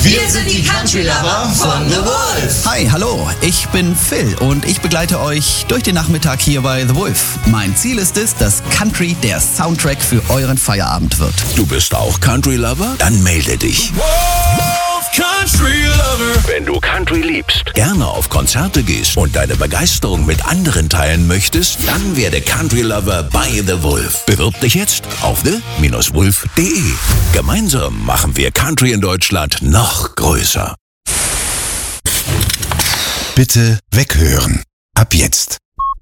Wir sind die Country Lover von The Wolf. Hi, hallo, ich bin Phil und ich begleite euch durch den Nachmittag hier bei The Wolf. Mein Ziel ist es, dass Country der Soundtrack für euren Feierabend wird. Du bist auch Country Lover? Dann melde dich. Wolf Country Lover. Wenn du Country liebst, gerne auf Konzerte gehst und deine Begeisterung mit anderen teilen möchtest, dann werde Country Lover bei The Wolf. Bewirb dich jetzt auf the-wolf.de. Gemeinsam machen wir Country in Deutschland noch größer. Bitte weghören. Ab jetzt.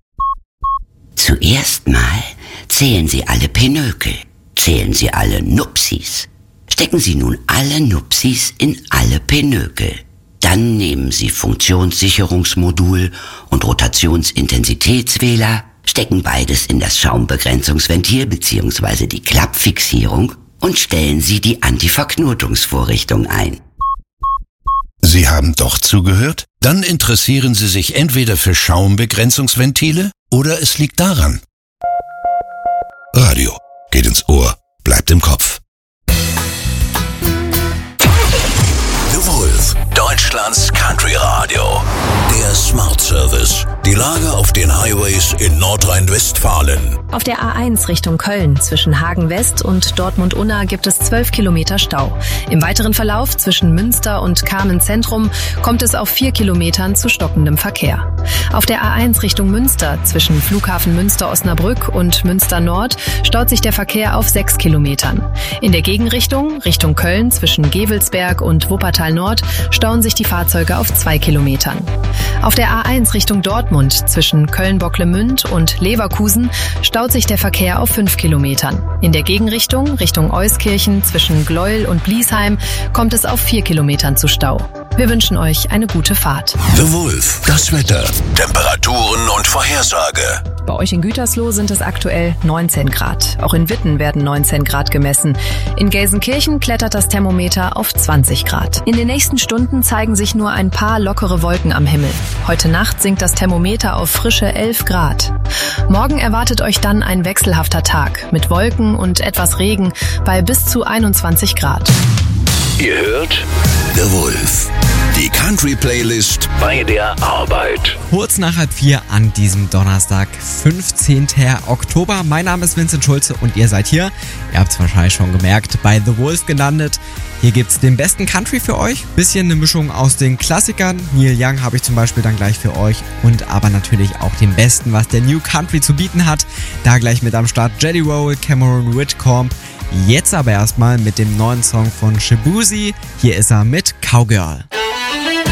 Zuerst mal zählen Sie alle Pinökel. Zählen Sie alle Nupsis. Stecken Sie nun alle Nupsis in alle Pinökel. Dann nehmen Sie Funktionssicherungsmodul und Rotationsintensitätswähler, stecken beides in das Schaumbegrenzungsventil bzw. die Klappfixierung und stellen Sie die Antiverknotungsvorrichtung ein. Sie haben doch zugehört? Dann interessieren Sie sich entweder für Schaumbegrenzungsventile oder es liegt daran. Radio geht ins Ohr, bleibt im Kopf. The Wolf, Deutschlands Country Radio. Der Smart Service. Die Lage auf den Highways in Nordrhein-Westfalen. Auf der A1 Richtung Köln zwischen Hagen West und Dortmund-Unna gibt es 12 Kilometer Stau. Im weiteren Verlauf zwischen Münster und Kamen Zentrum kommt es auf 4 Kilometern zu stockendem Verkehr. Auf der A1 Richtung Münster zwischen Flughafen Münster-Osnabrück und Münster Nord staut sich der Verkehr auf 6 Kilometern. In der Gegenrichtung Richtung Köln zwischen Gevelsberg und Wuppertal Nord stauen sich die Fahrzeuge auf 2 Kilometern. Auf der A1 Richtung Dortmund zwischen Köln-Bocklemünd und Leverkusen staut sich der Verkehr auf 5 Kilometern. In der Gegenrichtung Richtung Euskirchen zwischen Gleuel und Bliesheim kommt es auf 4 Kilometern zu Stau. Wir wünschen euch eine gute Fahrt. The Wolf, das Wetter, Temperaturen und Vorhersage. Bei euch in Gütersloh sind es aktuell 19 Grad. Auch in Witten werden 19 Grad gemessen. In Gelsenkirchen klettert das Thermometer auf 20 Grad. In den nächsten Stunden zeigen sich nur ein paar lockere Wolken am Himmel. Heute Nacht sinkt das Thermometer auf frische 11 Grad. Morgen erwartet euch dann ein wechselhafter Tag mit Wolken und etwas Regen bei bis zu 21 Grad. Ihr hört The Wolf, die Country-Playlist bei der Arbeit. Kurz nach 3:30 an diesem Donnerstag, 15. Oktober. Mein Name ist Vincent Schulze und ihr seid hier, ihr habt es wahrscheinlich schon gemerkt, bei The Wolf gelandet. Hier gibt's den besten Country für euch, bisschen eine Mischung aus den Klassikern. Neil Young habe ich zum Beispiel dann gleich für euch und aber natürlich auch den besten, was der New Country zu bieten hat. Da gleich mit am Start Jelly Roll, Cameron Whitcomb. Jetzt aber erstmal mit dem neuen Song von Shaboozey. Hier ist er mit Cowgirl.